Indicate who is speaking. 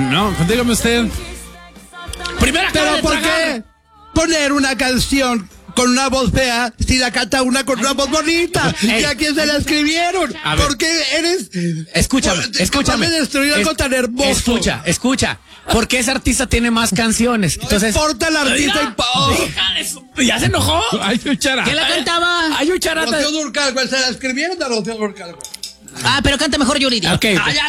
Speaker 1: No, dígame usted. Primero acaba de
Speaker 2: ¿Pero por
Speaker 1: tragar.
Speaker 2: qué poner una canción con una voz fea si la canta una con una voz bonita? ¿Y a quién se la escribieron?
Speaker 1: A ver.
Speaker 2: ¿Por qué eres...
Speaker 1: Escúchame.
Speaker 2: capaz de destruir algo tan hermoso?
Speaker 1: Escucha. Porque ese artista tiene más canciones. Entonces.
Speaker 2: No importa el artista
Speaker 1: ¿Ya se enojó?
Speaker 3: Ay, Uchara.
Speaker 4: ¿Quién la cantaba?
Speaker 1: Hay un charata.
Speaker 2: Rocío Dúrcal, se la escribieron a Rocío Dúrcal.
Speaker 4: Pero canta mejor Yuridia.
Speaker 1: Ok.